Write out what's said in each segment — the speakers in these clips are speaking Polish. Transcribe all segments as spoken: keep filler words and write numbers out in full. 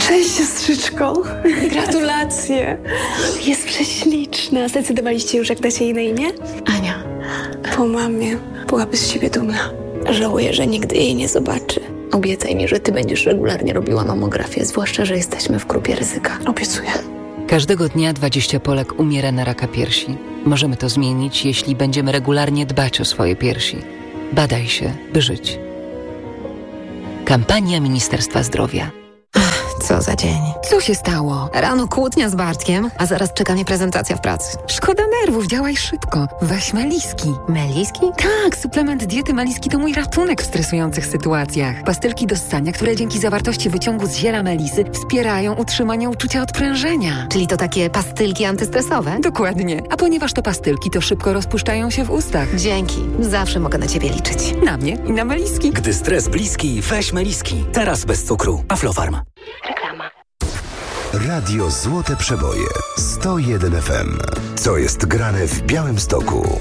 Cześć, siostrzyczko. Gratulacje. Jest prześliczna. Zdecydowaliście już, jak dacie jej na imię? Ania. Po mamie byłaby z siebie dumna. Żałuję, że nigdy jej nie zobaczy. Obiecaj mi, że ty będziesz regularnie robiła mamografię, zwłaszcza, że jesteśmy w grupie ryzyka. Obiecuję. Każdego dnia dwadzieścia Polek umiera na raka piersi. Możemy to zmienić, jeśli będziemy regularnie dbać o swoje piersi. Badaj się, by żyć. Kampania Ministerstwa Zdrowia. Co za dzień. Co się stało? Rano kłótnia z Bartkiem, a zaraz czeka mnie prezentacja w pracy. Szkoda nerwów, działaj szybko. Weź Meliski. Meliski? Tak, suplement diety Meliski to mój ratunek w stresujących sytuacjach. Pastylki do ssania, które dzięki zawartości wyciągu z ziela melisy wspierają utrzymanie uczucia odprężenia. Czyli to takie pastylki antystresowe? Dokładnie. A ponieważ to pastylki, to szybko rozpuszczają się w ustach. Dzięki. Zawsze mogę na ciebie liczyć. Na mnie i na Meliski. Gdy stres bliski, weź Meliski. Teraz bez cukru. Aflofarm. Reklama. Radio Złote Przeboje sto jeden F M. Co jest grane w Białymstoku?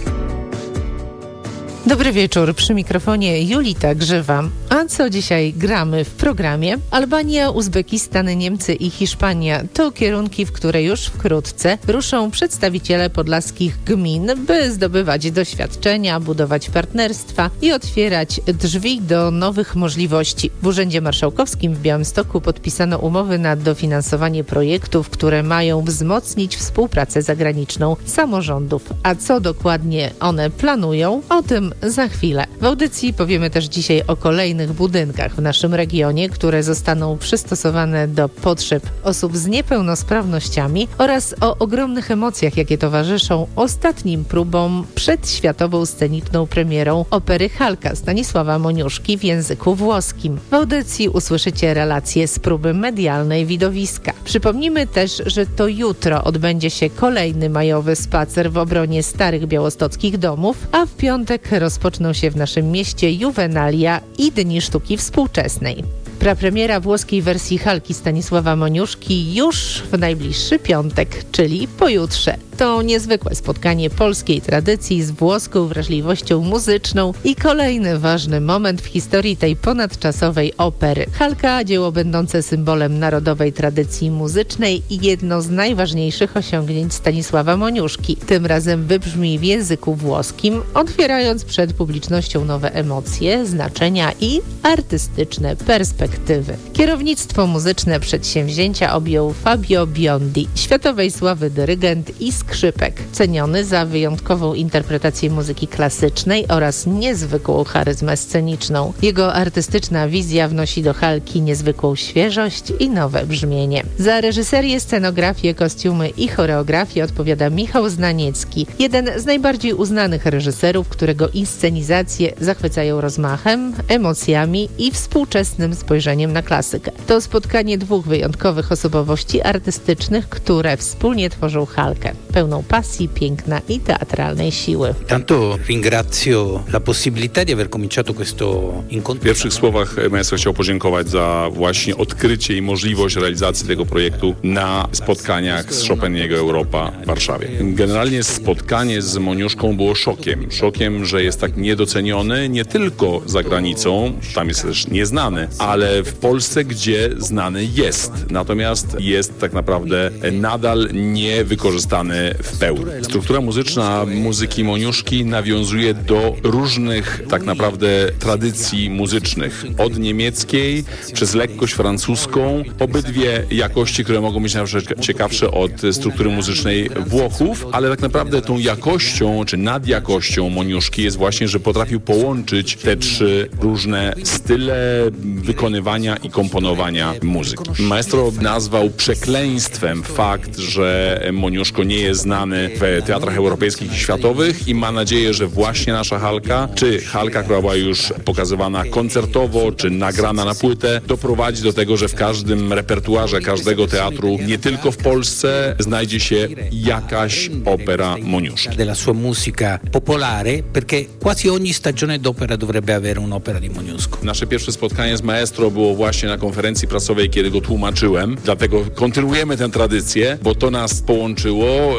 Dobry wieczór, przy mikrofonie Julita Grzywa. A co dzisiaj gramy w programie? Albania, Uzbekistan, Niemcy i Hiszpania to kierunki, w które już wkrótce ruszą przedstawiciele podlaskich gmin, by zdobywać doświadczenia, budować partnerstwa i otwierać drzwi do nowych możliwości. W Urzędzie Marszałkowskim w Białymstoku podpisano umowy na dofinansowanie projektów, które mają wzmocnić współpracę zagraniczną samorządów. A co dokładnie one planują? O tym za chwilę. W audycji powiemy też dzisiaj o kolejnych budynkach w naszym regionie, które zostaną przystosowane do potrzeb osób z niepełnosprawnościami oraz o ogromnych emocjach, jakie towarzyszą ostatnim próbom przed światową sceniczną premierą opery Halka Stanisława Moniuszki w języku włoskim. W audycji usłyszycie relacje z próby medialnej widowiska. Przypomnimy też, że to jutro odbędzie się kolejny majowy spacer w obronie starych białostockich domów, a w piątek rozpoczną się w naszym mieście Juvenalia i Dni Sztuki Współczesnej. Prapremiera włoskiej wersji Halki Stanisława Moniuszki już w najbliższy piątek, czyli pojutrze. To niezwykłe spotkanie polskiej tradycji z włoską wrażliwością muzyczną i kolejny ważny moment w historii tej ponadczasowej opery. Halka, dzieło będące symbolem narodowej tradycji muzycznej i jedno z najważniejszych osiągnięć Stanisława Moniuszki. Tym razem wybrzmi w języku włoskim, otwierając przed publicznością nowe emocje, znaczenia i artystyczne perspektywy. Kierownictwo muzyczne przedsięwzięcia objął Fabio Biondi, światowej sławy dyrygent i skrzypek, ceniony za wyjątkową interpretację muzyki klasycznej oraz niezwykłą charyzmę sceniczną. Jego artystyczna wizja wnosi do Halki niezwykłą świeżość i nowe brzmienie. Za reżyserię, scenografię, kostiumy i choreografię odpowiada Michał Znaniecki, jeden z najbardziej uznanych reżyserów, którego inscenizacje zachwycają rozmachem, emocjami i współczesnym spojrzeniem na klasykę. To spotkanie dwóch wyjątkowych osobowości artystycznych, które wspólnie tworzą Halkę, pełną pasji, piękna i teatralnej siły. Tanto ringrazio la possibilità di aver cominciato questo incontro. W pierwszych słowach maestro chciał podziękować za właśnie odkrycie i możliwość realizacji tego projektu na spotkaniach z Chopiniego Europa w Warszawie. Generalnie spotkanie z Moniuszką było szokiem. Szokiem, że jest tak niedoceniony nie tylko za granicą, tam jest też nieznany, ale w Polsce, gdzie znany jest. Natomiast jest tak naprawdę nadal niewykorzystany w pełni. Struktura muzyczna muzyki Moniuszki nawiązuje do różnych tak naprawdę tradycji muzycznych. Od niemieckiej przez lekkość francuską, obydwie jakości, które mogą być na przykład ciekawsze od struktury muzycznej Włochów, ale tak naprawdę tą jakością, czy nadjakością Moniuszki jest właśnie, że potrafił połączyć te trzy różne style wykonywania i komponowania muzyki. Maestro nazwał przekleństwem fakt, że Moniuszko nie jest znany w teatrach europejskich i światowych i ma nadzieję, że właśnie nasza Halka, czy Halka, która była już pokazywana koncertowo, czy nagrana na płytę, doprowadzi do tego, że w każdym repertuarze każdego teatru, nie tylko w Polsce, znajdzie się jakaś opera Moniuszki. Della sua musica popolare, perché quasi ogni stagione d'opera dovrebbe avere un'opera di Moniuszko. Nasze pierwsze spotkanie z maestro było właśnie na konferencji prasowej, kiedy go tłumaczyłem, dlatego kontynuujemy tę tradycję, bo to nas połączyło.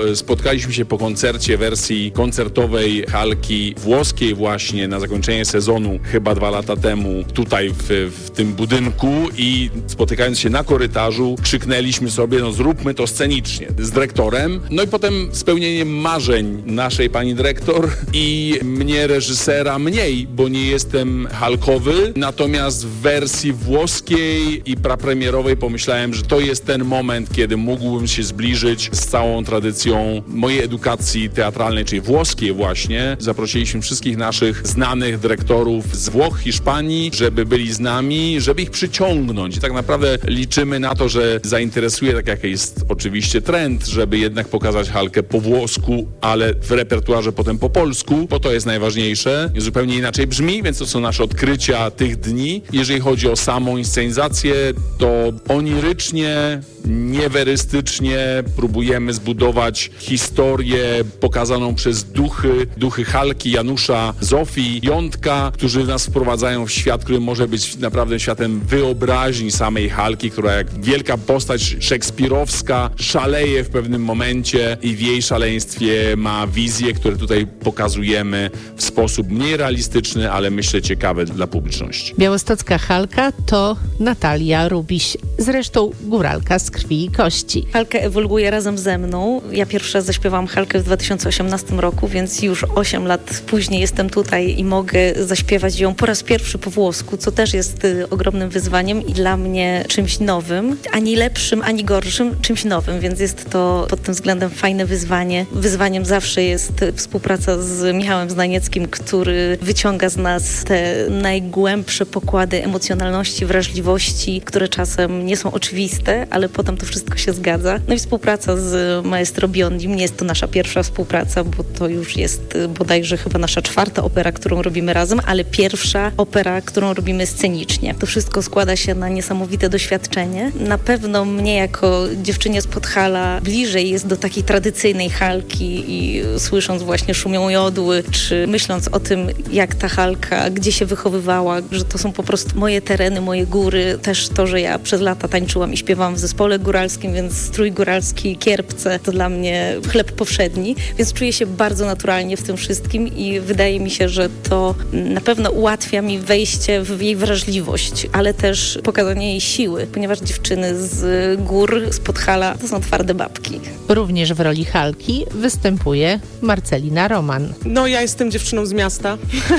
spotkaliśmy się po koncercie wersji koncertowej Halki włoskiej właśnie na zakończenie sezonu chyba dwa lata temu tutaj w, w tym budynku i spotykając się na korytarzu krzyknęliśmy sobie, no zróbmy to scenicznie z dyrektorem. No i potem spełnienie marzeń naszej pani dyrektor i mnie reżysera mniej, bo nie jestem halkowy, natomiast w wersji włoskiej i prapremierowej pomyślałem, że to jest ten moment, kiedy mógłbym się zbliżyć z całą tradycją mojej edukacji teatralnej, czyli włoskiej właśnie. Zaprosiliśmy wszystkich naszych znanych dyrektorów z Włoch, Hiszpanii, żeby byli z nami, żeby ich przyciągnąć. I tak naprawdę liczymy na to, że zainteresuje, tak jak jest oczywiście trend, żeby jednak pokazać Halkę po włosku, ale w repertuarze potem po polsku, bo to jest najważniejsze. Zupełnie inaczej brzmi, więc to są nasze odkrycia tych dni. Jeżeli chodzi o samą inscenizację, to onirycznie, niewerystycznie próbujemy zbudować historię pokazaną przez duchy, duchy Halki, Janusza, Zofii, Jątka, którzy nas wprowadzają w świat, który może być naprawdę światem wyobraźni samej Halki, która jak wielka postać szekspirowska szaleje w pewnym momencie i w jej szaleństwie ma wizje, które tutaj pokazujemy w sposób mniej realistyczny, ale myślę ciekawy dla publiczności. Białostocka Halka to Natalia Rubiś, zresztą góralka z krwi i kości. Halka ewoluuje razem ze mną. Ja pierwszy raz zaśpiewałam Halkę w dwa tysiące osiemnastym roku, więc już osiem lat później jestem tutaj i mogę zaśpiewać ją po raz pierwszy po włosku, co też jest y, ogromnym wyzwaniem i dla mnie czymś nowym. Ani lepszym, ani gorszym, czymś nowym, więc jest to pod tym względem fajne wyzwanie. Wyzwaniem zawsze jest współpraca z Michałem Znanieckim, który wyciąga z nas te najgłębsze pokłady emocjonalności, wrażliwości, które czasem nie są oczywiste, ale potem to wszystko się zgadza. No i współpraca z maestro Biondim. Nie jest to nasza pierwsza współpraca, bo to już jest bodajże chyba nasza czwarta opera, którą robimy razem, ale pierwsza opera, którą robimy scenicznie. To wszystko składa się na niesamowite doświadczenie. Na pewno mnie jako dziewczynie z Podhala bliżej jest do takiej tradycyjnej Halki i słysząc właśnie Szumią jodły, czy myśląc o tym, jak ta Halka, gdzie się wychowywała, że to są po prostu moje tereny, moje góry. Też to, że ja przez lata tańczyłam i śpiewałam w zespole góralskim, więc strój góralski, kierpce to dla mnie chleb powszedni, więc czuję się bardzo naturalnie w tym wszystkim i wydaje mi się, że to na pewno ułatwia mi wejście w jej wrażliwość, ale też pokazanie jej siły, ponieważ dziewczyny z gór, z Podhala to są twarde babki. Również w roli Halki występuje Marcelina Roman. No ja jestem dziewczyną z miasta,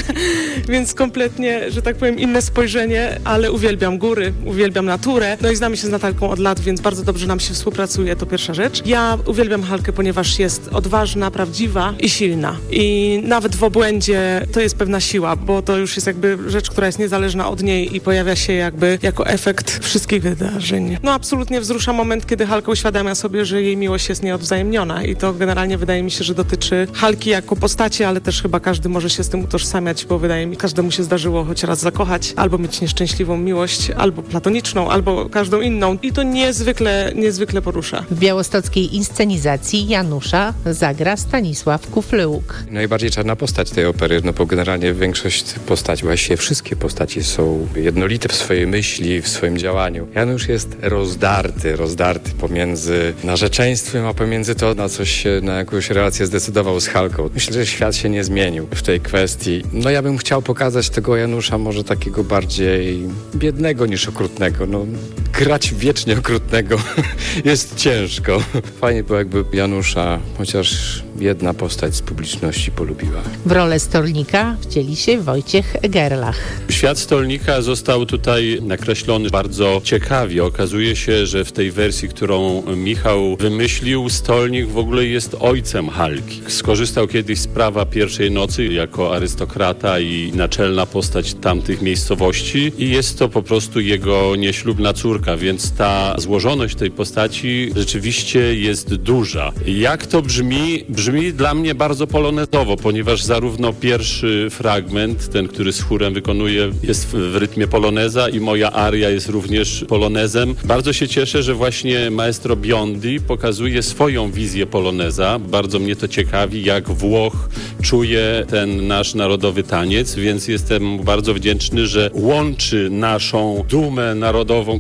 więc kompletnie, że tak powiem, inne spojrzenie, ale uwielbiam góry, uwielbiam naturę. No i znamy się z Natalką od lat, więc bardzo dobrze nam się współpracuje, to pierwsza rzecz. Ja uwielbiam Halkę, ponieważ jest odważna, prawdziwa i silna. I nawet w obłędzie to jest pewna siła, bo to już jest jakby rzecz, która jest niezależna od niej i pojawia się jakby jako efekt wszystkich wydarzeń. No absolutnie wzrusza moment, kiedy Halka uświadamia sobie, że jej miłość jest nieodwzajemniona i to generalnie wydaje mi się, że dotyczy Halki jako postaci, ale też chyba każdy może się z tym utożsamiać, bo wydaje mi, każdemu się zdarzyło choć raz zakochać, albo mieć nieszczęśliwą miłość, albo platoniczną, albo każdą inną i to niezwykle, niezwykle porusza. W białostockiej inscenizacji Janusza zagra Stanisław Kuflełuk. Najbardziej czarna postać tej opery, no bo generalnie większość postaci, właściwie wszystkie postaci są jednolite w swojej myśli, w swoim działaniu. Janusz jest rozdarty, rozdarty pomiędzy narzeczeństwem, a pomiędzy to, na coś się, na jakąś relację zdecydował z Halką. Myślę, że świat się nie zmienił w tej kwestii. No ja bym chciał pokazać tego Janusza może takiego bardziej biednego niż okrutnego. No, grać wiecznie okrutnego jest ciężko. Fajnie było, jakby Janusza chociaż jedna postać z publiczności polubiła. W rolę Stolnika wcieli się Wojciech Gerlach. Świat Stolnika został tutaj nakreślony bardzo ciekawie. Okazuje się, że w tej wersji, którą Michał wymyślił, Stolnik w ogóle jest ojcem Halki. Skorzystał kiedyś z prawa pierwszej nocy jako arystokrata i naczelna postać tamtych miejscowości i jest to po prostu jego nieślubna córka, więc ta złożoność tej postaci rzeczywiście jest duża. Jak to brzmi? Brzmi dla mnie bardzo polonezowo, ponieważ zarówno pierwszy fragment, ten, który z chórem wykonuje, jest w rytmie poloneza i moja aria jest również polonezem. Bardzo się cieszę, że właśnie maestro Biondi pokazuje swoją wizję poloneza. Bardzo mnie to ciekawi, jak Włoch czuje ten nasz narodowy taniec, więc jestem bardzo wdzięczny, że łączy naszą dumę narodową, którą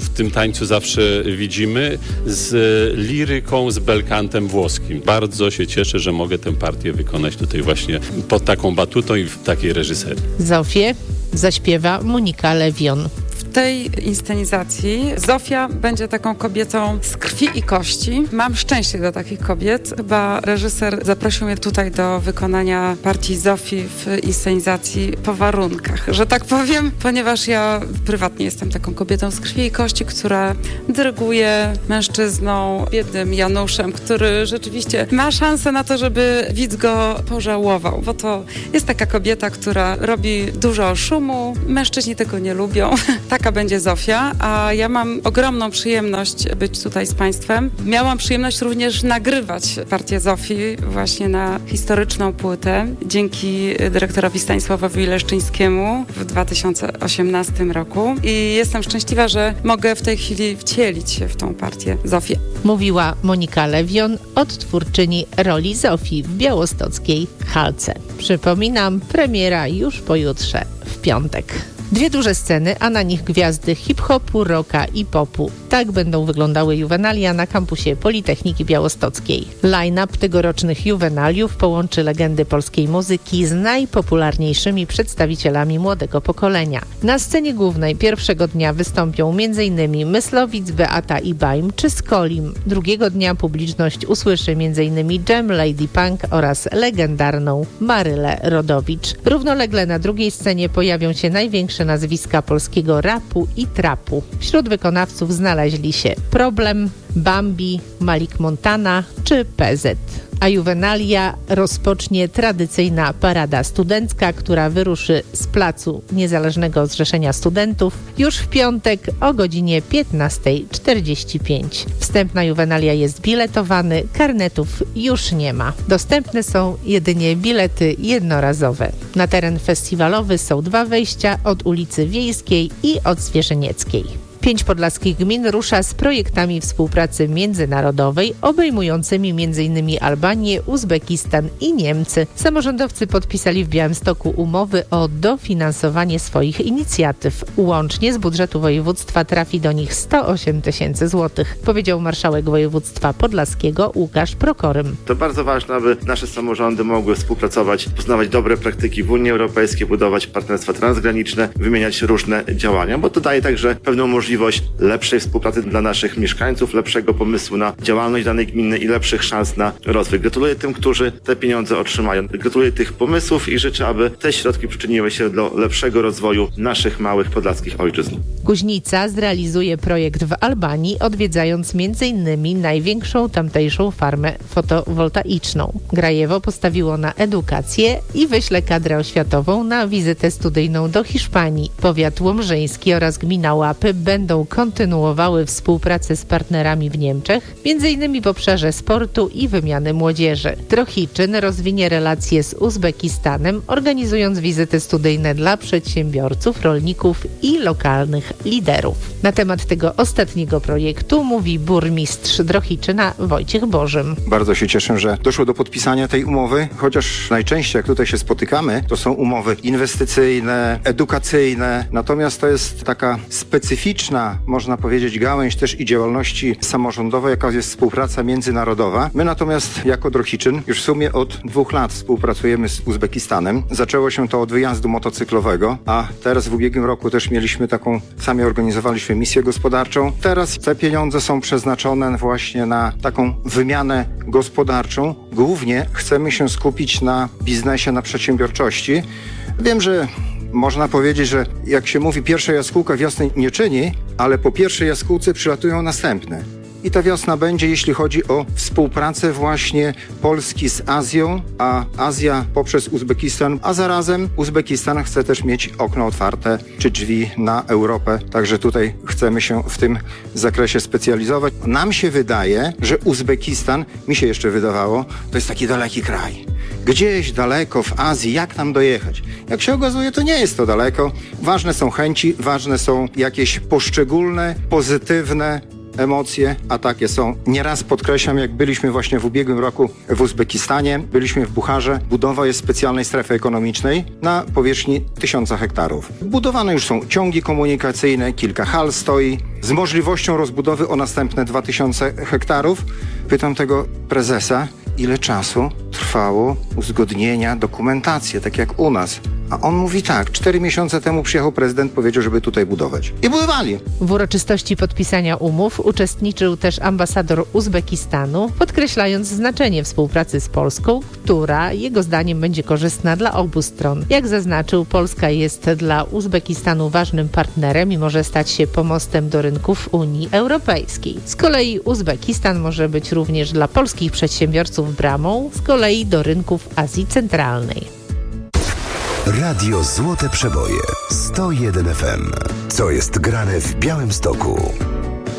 w tym tańcu zawsze widzimy, z liryką, z belkantem włoskim. Bardzo się cieszę, że mogę tę partię wykonać tutaj właśnie pod taką batutą i w takiej reżyserii. Zofię zaśpiewa Monika Lewion. W tej inscenizacji Zofia będzie taką kobietą z krwi i kości. Mam szczęście do takich kobiet. Chyba reżyser zaprosił mnie tutaj do wykonania partii Zofii w inscenizacji po warunkach, że tak powiem, ponieważ ja prywatnie jestem taką kobietą z krwi i kości, która dyryguje mężczyzną, biednym Januszem, który rzeczywiście ma szansę na to, żeby widz go pożałował, bo to jest taka kobieta, która robi dużo szumu, mężczyźni tego nie lubią. Taka będzie Zofia, a ja mam ogromną przyjemność być tutaj z Państwem. Miałam przyjemność również nagrywać partię Zofii właśnie na historyczną płytę dzięki dyrektorowi Stanisławowi Leszczyńskiemu w dwa tysiące osiemnastym roku i jestem szczęśliwa, że mogę w tej chwili wcielić się w tą partię Zofii. Mówiła Monika Lewion, odtwórczyni roli Zofii w białostockiej Halce. Przypominam, premiera już pojutrze, w piątek. Dwie duże sceny, a na nich gwiazdy hip-hopu, rocka i popu. Tak będą wyglądały juwenalia na kampusie Politechniki Białostockiej. Line-up tegorocznych juwenaliów połączy legendy polskiej muzyki z najpopularniejszymi przedstawicielami młodego pokolenia. Na scenie głównej pierwszego dnia wystąpią m.in. Myslowic, Beata i Baim czy Skolim. Drugiego dnia publiczność usłyszy m.in. Jam, Lady Punk oraz legendarną Marylę Rodowicz. Równolegle na drugiej scenie pojawią się największe nazwiska polskiego rapu i trapu. Wśród wykonawców znaleźli się Problem, Bambi, Malik Montana czy P Z. A juwenalia rozpocznie tradycyjna parada studencka, która wyruszy z Placu Niezależnego Zrzeszenia Studentów już w piątek o godzinie piętnasta czterdzieści pięć. Wstęp na juwenalia jest biletowany, karnetów już nie ma. Dostępne są jedynie bilety jednorazowe. Na teren festiwalowy są dwa wejścia, od ulicy Wiejskiej i od Zwierzynieckiej. Pięć podlaskich gmin rusza z projektami współpracy międzynarodowej obejmującymi m.in. Albanię, Uzbekistan i Niemcy. Samorządowcy podpisali w Białymstoku umowy o dofinansowanie swoich inicjatyw. Łącznie z budżetu województwa trafi do nich sto osiem tysięcy złotych, powiedział marszałek województwa podlaskiego Łukasz Prokorym. To bardzo ważne, aby nasze samorządy mogły współpracować, poznawać dobre praktyki w Unii Europejskiej, budować partnerstwa transgraniczne, wymieniać różne działania, bo to daje także pewną możliwość lepszej współpracy dla naszych mieszkańców, lepszego pomysłu na działalność danej gminy i lepszych szans na rozwój. Gratuluję tym, którzy te pieniądze otrzymają. Gratuluję tych pomysłów i życzę, aby te środki przyczyniły się do lepszego rozwoju naszych małych podlaskich ojczyzn. Kuźnica zrealizuje projekt w Albanii, odwiedzając m.in. największą tamtejszą farmę fotowoltaiczną. Grajewo postawiło na edukację i wyśle kadrę oświatową na wizytę studyjną do Hiszpanii. Powiat łomżyński oraz gmina Łapy będą kontynuowały współpracę z partnerami w Niemczech, m.in. w obszarze sportu i wymiany młodzieży. Trochiczyn rozwinie relacje z Uzbekistanem, organizując wizyty studyjne dla przedsiębiorców, rolników i lokalnych liderów. Na temat tego ostatniego projektu mówi burmistrz Drohiczyna Wojciech Bożym. Bardzo się cieszę, że doszło do podpisania tej umowy, chociaż najczęściej jak tutaj się spotykamy, to są umowy inwestycyjne, edukacyjne, natomiast to jest taka specyficzna, można powiedzieć, gałęź też i działalności samorządowej, jaka jest współpraca międzynarodowa. My natomiast jako Drohiczyn już w sumie od dwóch lat współpracujemy z Uzbekistanem. Zaczęło się to od wyjazdu motocyklowego, a teraz w ubiegłym roku też mieliśmy taką, sami organizowaliśmy misję gospodarczą. Teraz te pieniądze są przeznaczone właśnie na taką wymianę gospodarczą. Głównie chcemy się skupić na biznesie, na przedsiębiorczości. Wiem, że można powiedzieć, że jak się mówi, pierwsza jaskółka wiosny nie czyni, ale po pierwszej jaskółce przylatują następne. I ta wiosna będzie, jeśli chodzi o współpracę właśnie Polski z Azją, a Azja poprzez Uzbekistan, a zarazem Uzbekistan chce też mieć okno otwarte, czy drzwi na Europę. Także tutaj chcemy się w tym zakresie specjalizować. Nam się wydaje, że Uzbekistan, mi się jeszcze wydawało, to jest taki daleki kraj. Gdzieś daleko w Azji, jak tam dojechać? Jak się okazuje, to nie jest to daleko. Ważne są chęci, ważne są jakieś poszczególne, pozytywne emocje, a takie są. Nieraz podkreślam, jak byliśmy właśnie w ubiegłym roku w Uzbekistanie, byliśmy w Bucharze. Budowa jest specjalnej strefy ekonomicznej na powierzchni tysiąca hektarów. Budowane już są ciągi komunikacyjne, kilka hal stoi, z możliwością rozbudowy o następne dwa tysiące hektarów. Pytam tego prezesa, ile czasu trwało uzgodnienia, dokumentacje, tak jak u nas. A on mówi tak, cztery miesiące temu przyjechał prezydent, powiedział, żeby tutaj budować. I budowali. W uroczystości podpisania umów uczestniczył też ambasador Uzbekistanu, podkreślając znaczenie współpracy z Polską, która jego zdaniem będzie korzystna dla obu stron. Jak zaznaczył, Polska jest dla Uzbekistanu ważnym partnerem i może stać się pomostem do rynków Unii Europejskiej. Z kolei Uzbekistan może być również dla polskich przedsiębiorców bramą, z kolei do rynków Azji Centralnej. Radio Złote Przeboje sto jeden F M. Co jest grane w Białymstoku?